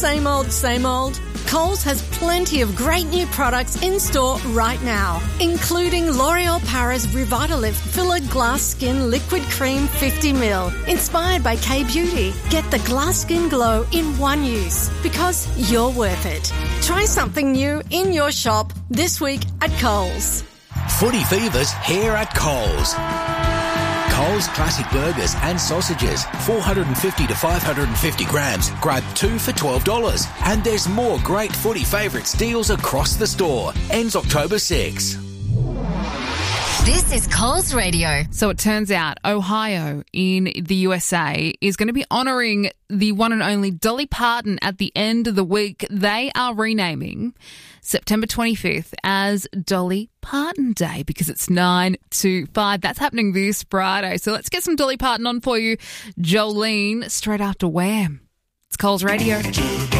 Same old, same old. Coles has plenty of great new products in store right now, including L'Oreal Paris Revitalift Filler Glass Skin Liquid Cream 50ml, inspired by K-Beauty. Get the glass skin glow in one use, because you're worth it. Try something new in your shop this week at Coles. Footy Fever's here at Coles. Coles Classic Burgers and Sausages, 450 to 550 grams. Grab 2 for $12. And there's more great footy favourites deals across the store. Ends October 6. This is Coles Radio. So it turns out Ohio in the USA is going to be honouring the one and only Dolly Parton at the end of the week. They are renaming September 25th as Dolly Parton Day because it's 9 to 5. That's happening this Friday. So let's get some Dolly Parton on for you. Jolene, straight after Wham. It's Coles Radio.